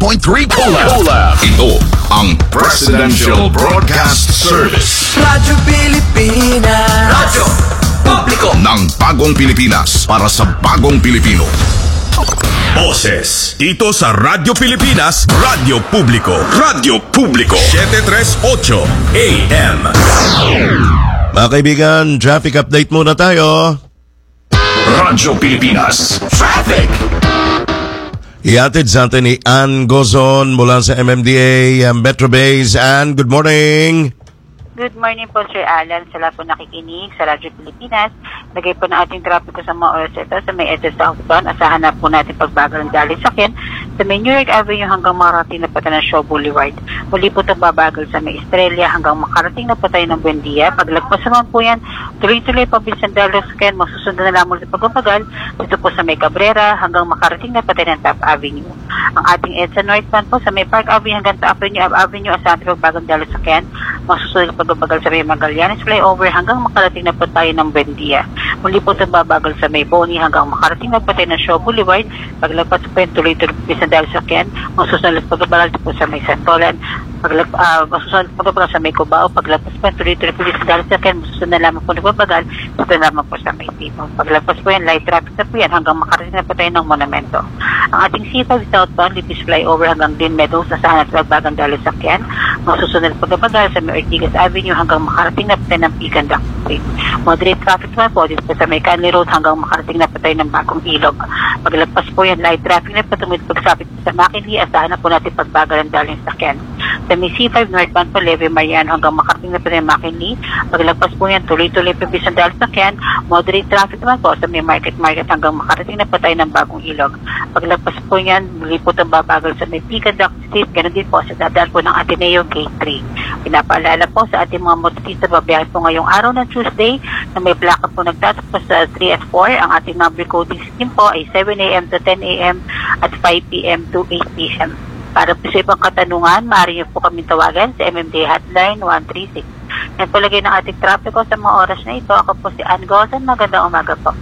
Collab. Ito ang Presidential Broadcast Service. Radyo Pilipinas. Radyo Publiko ng bagong Pilipinas para sa bagong Pilipino. Boses dito sa Radyo Pilipinas, Radyo Publiko. Radyo Publiko 738 AM. Mga kaibigan, traffic update muna tayo. Radyo Pilipinas Traffic. Iatid sa atin ni Ann Gozon mula sa MMDA Metro Base. Ann, good morning. Good morning po, Sir Alan. Sa lahat po nakikinig sa Radyo Pilipinas. Lagay po na ating trapiko sa mga oras ito sa may EDSA Southbound. Asahan na po natin pagbagal ng dali sakyan sa may New York Avenue hanggang makarating na pata ng Shaw Boulevard. Muli po itong babagal sa may Estrella hanggang makarating na patay ng Buendia. Paglagpas naman po yan, tuloy-tuloy pabilis ng dali sakyan. Masusundan na lamang sa pagbabagal dito po sa may Cabrera hanggang makarating na patay ng Top Avenue. Ang ating EDSA Northbound po sa may Park Avenue hanggang Top Avenue asahan na pagbagal ng dali sakyan. Masusundan na pagbabagal sa may Magallanes Flyover hanggang makarating na patay ng Buendia. Muli po itong babagal sa may Boni hanggang makarating na patay ng Shaw Boulevard. Paglagpas po yung tuloy-tuloy sa dahil sakyan, masusunod pagbabagal po sa may Santolan, masusunod pagbabagal sa may Cubao, paglagpas po yung tuloy-tuloy sa dahil sakyan, masusunod na lamang po nagbabagal, ito naman po sa may Tipo. Paglagpas po yan, light traffic na po yan hanggang makarating na patay ng Monumento. Ang ating C5 southbound, Lipis Flyover hanggang Green Meadows, nasahan at pagbagang dahil sakyan, masusunod pagbabagal sa may Ortigas Avenue hanggang makarating na patay ng Pican Duck Street. Moderate traffic naman po dito sa may Canley Road hanggang makarating na patay ng Bagong Ilog. Paglagpas po yan, light traffic na patumid pagsapit sa McKinley, asahan na po natin pagbagal ng daling sakyan. Sa may C5 northbound po, Leve Mariano hanggang makarating na patay ng McKinley. Paglagpas po yan, tuloy-tuloy pabis ang daling sakyan. Moderate traffic naman po sa may Market hanggang makarating na patay ng Bagong Ilog. Paglagpas po yan, muli po itong babagal sa may Pican Duck Street. Ganun din po sa dadaan po ng Ateneo Gate 3. Pinapaalala po sa ating mga motorista, babiyahe po ngayong araw ng Tuesday na may plaka po nagtatapos sa 3 at 4. Ang ating number coding scheme po ay 7 a.m. to 10 a.m. at 5 p.m. to 8 p.m. Para po sa ibang katanungan, maaari niyo po kami tawagan sa MMDA Hotline 136. Yan po lagay ng ating trapiko sa mga oras na ito. Ako po si Ann Gozon. Magandang umaga po.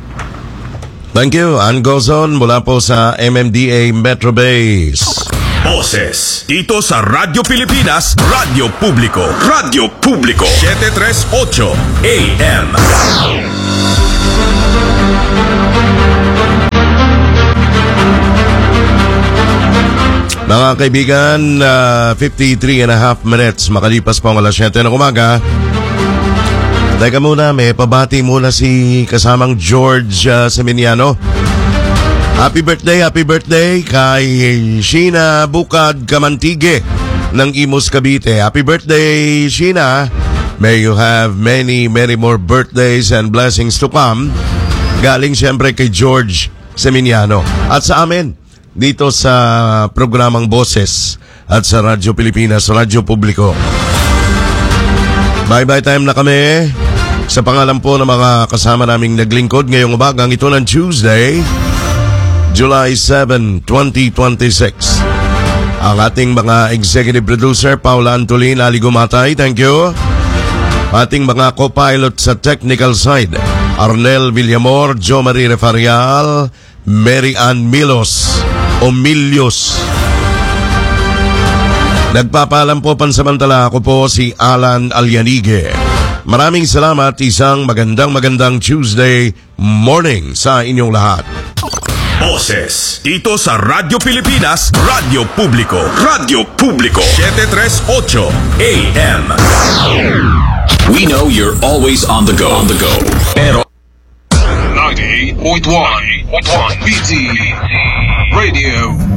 Thank you, Ann Gozon mula po sa MMDA Metro Base. Boses dito sa Radyo Pilipinas, Radyo Publiko. Radyo Publiko 738 AM. Mga kaibigan, 53 and a half minutes makalipas po ang alas 7 ng umaga. Teka muna, may pabati muna si kasamang George Seminiano. Happy birthday kay Sheena Bukad Kamantige ng Imus, Cavite. Happy birthday, Sheena. May you have many more birthdays and blessings to come. Galing siyempre kay George Seminiano. At sa amin, dito sa programang Boses at sa Radyo Pilipinas, Radyo Publiko. Bye-bye time na kami. Sa pangalan po ng mga kasama naming naglingkod ngayong umagang ito ng Tuesday, July 7, 2026. Ang ating mga executive producer, Paula Antolin, Ali Gumatay, thank you. Ating mga co-pilot sa technical side, Arnel Villamor, Jo Marie Refarial, Mary Ann Milos, Omilios. Nagpapaalam po pansamantala, ako po si Alan Alyanige. Maraming salamat, isang magandang Tuesday morning sa inyong lahat. Boses dito sa Radyo Pilipinas, Radyo Publiko. Radyo Publiko 738 AM. We know you're always on the go. Pero 98.1 BT Radio